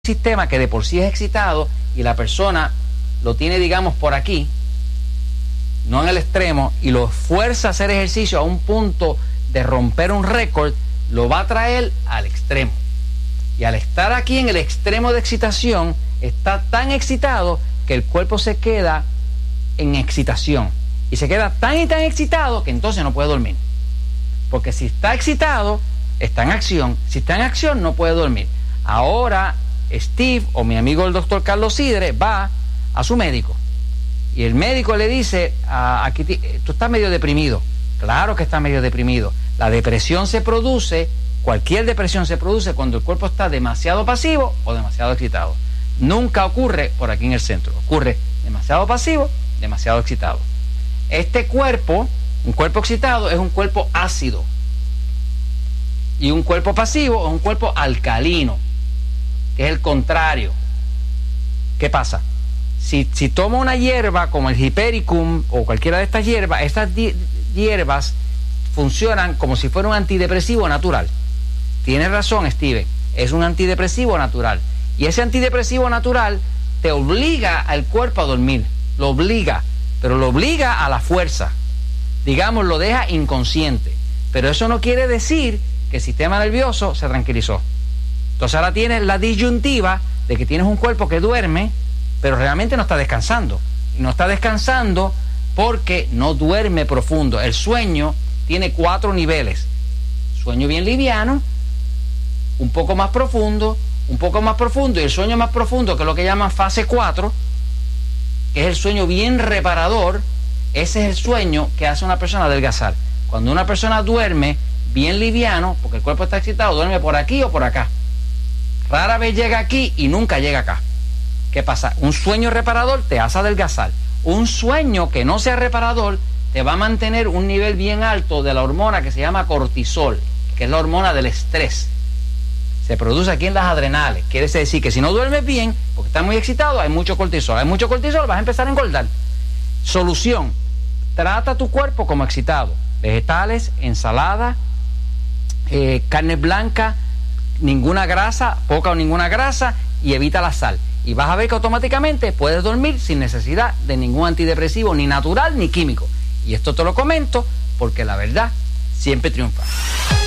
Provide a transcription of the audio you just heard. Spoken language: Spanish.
sistema que de por sí es excitado y la persona lo tiene, digamos, por aquí, no en el extremo, y lo fuerza a hacer ejercicio a un punto de romper un récord, lo va a traer al extremo. Y al estar aquí en el extremo de excitación, está tan excitado que el cuerpo se queda en excitación. Y se queda tan y tan excitado que entonces no puede dormir. Porque si está excitado, está en acción. Si está en acción, no puede dormir. Ahora, Steve, o mi amigo el doctor Carlos Sidre, va a su médico. Y el médico le dice, aquí tú estás medio deprimido. Claro que está medio deprimido. La depresión se produce, cualquier depresión se produce cuando el cuerpo está demasiado pasivo o demasiado excitado. Nunca ocurre por aquí en el centro. Ocurre demasiado pasivo, demasiado excitado. Este cuerpo, un cuerpo excitado, es un cuerpo ácido. Y un cuerpo pasivo es un cuerpo alcalino, que es el contrario. ¿Qué pasa? Si tomo una hierba como el Hipericum o cualquiera de estas hierbas, estas hierbas funcionan como si fuera un antidepresivo natural. Tienes razón, Steven, es un antidepresivo natural. Y ese antidepresivo natural te obliga al cuerpo a dormir, lo obliga, pero lo obliga a la fuerza. Digamos, lo deja inconsciente. Pero eso no quiere decir que el sistema nervioso se tranquilizó. Entonces ahora tienes la disyuntiva de que tienes un cuerpo que duerme, pero realmente no está descansando. Y no está descansando porque no duerme profundo. El sueño tiene 4 niveles. Sueño bien liviano, un poco más profundo, un poco más profundo, y el sueño más profundo, que es lo que llaman fase 4, que es el sueño bien reparador. Ese es el sueño que hace una persona adelgazar. Cuando una persona duerme bien liviano, porque el cuerpo está excitado, duerme por aquí o por acá. Rara vez llega aquí y nunca llega acá. ¿Qué pasa? Un sueño reparador te hace adelgazar. Un sueño que no sea reparador te va a mantener un nivel bien alto de la hormona que se llama cortisol, que es la hormona del estrés. Se produce aquí en las adrenales. Quiere decir que si no duermes bien, porque estás muy excitado, hay mucho cortisol. Hay mucho cortisol, vas a empezar a engordar. Solución: trata tu cuerpo como excitado. Vegetales, ensalada, carne blanca, ninguna grasa, poca o ninguna grasa, y evita la sal. Y vas a ver que automáticamente puedes dormir sin necesidad de ningún antidepresivo, ni natural ni químico. Y esto te lo comento porque la verdad siempre triunfa.